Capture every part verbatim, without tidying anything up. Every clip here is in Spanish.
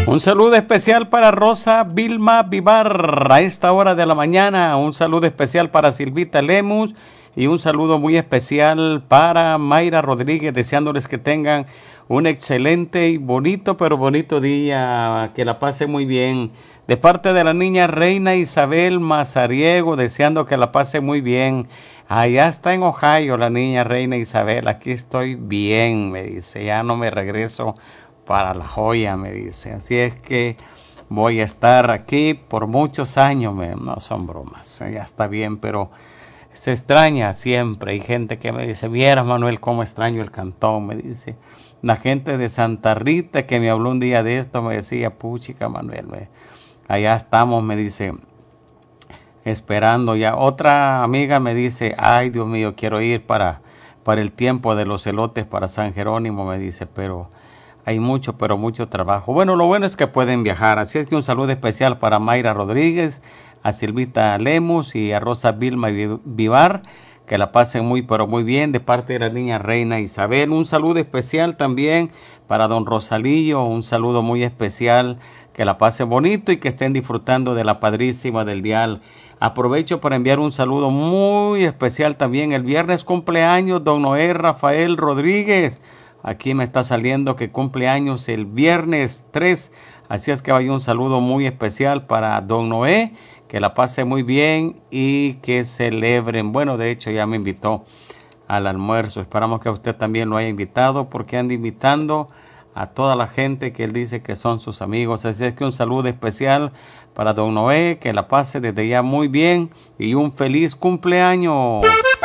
Un saludo especial para Rosa Vilma Vivar a esta hora de la mañana. Un saludo especial para Silvita Lemus y un saludo muy especial para Mayra Rodríguez, deseándoles que tengan un excelente y bonito, pero bonito día, que la pase muy bien. De parte de la niña Reina Isabel Mazariego, deseando que la pase muy bien. Allá está en Ohio la niña Reina Isabel, aquí estoy bien, me dice, ya no me regreso para La Joya, me dice. Así es que voy a estar aquí por muchos años, me, no son bromas, ya está bien, pero se extraña siempre. Hay gente que me dice, vieras Manuel cómo extraño el cantón, me dice. La gente de Santa Rita que me habló un día de esto me decía, puchica Manuel, me, allá estamos, me dice, esperando ya. Otra amiga me dice, ay Dios mío, quiero ir para, para el tiempo de los elotes para San Jerónimo, me dice, pero hay mucho, pero mucho trabajo. Bueno, lo bueno es que pueden viajar, así es que un saludo especial para Mayra Rodríguez, a Silvita Lemus y a Rosa Vilma Vivar, que la pasen muy, pero muy bien, de parte de la niña Reina Isabel. Un saludo especial también para don Rosalillo, un saludo muy especial, que la pasen bonito y que estén disfrutando de la padrísima del dial. Aprovecho para enviar un saludo muy especial también. El viernes cumpleaños don Noé Rafael Rodríguez. Aquí me está saliendo que cumpleaños el viernes tres. Así es que vaya un saludo muy especial para don Noé. Que la pase muy bien y que celebren. Bueno, de hecho ya me invitó al almuerzo. Esperamos que a usted también lo haya invitado, porque anda invitando a toda la gente que él dice que son sus amigos. Así es que un saludo especial para don Noé, que la pase desde ya muy bien y un feliz cumpleaños.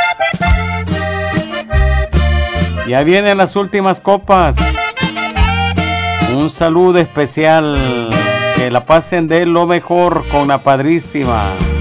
Ya vienen las últimas copas. Un saludo especial. Que la pasen de lo mejor con la padrísima.